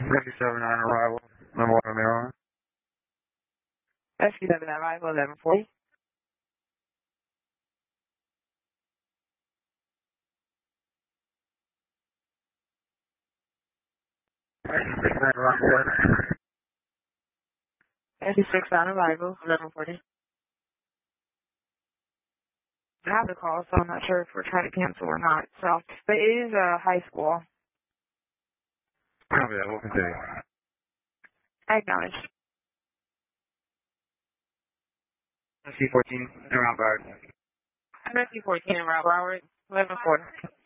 57 on arrival. Number 1 on the airline. SQ7 arrival 1140. SQ6 on arrival 1140. I have the call, so I'm not sure if we're trying to cancel or not. So, but it is a high school. Copy that. We'll continue. I acknowledge. SQ14 around guard. SQ14 around Broward 1140.